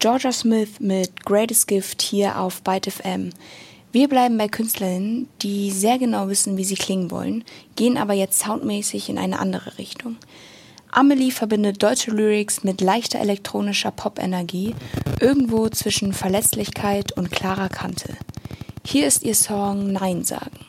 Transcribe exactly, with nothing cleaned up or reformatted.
Jorja Smith mit Greatest Gift hier auf Byte F M. Wir bleiben bei Künstlerinnen, die sehr genau wissen, wie sie klingen wollen, gehen aber jetzt soundmäßig in eine andere Richtung. Amelie verbindet deutsche Lyrics mit leichter elektronischer Pop-Energie, irgendwo zwischen Verletzlichkeit und klarer Kante. Hier ist ihr Song Nein sagen.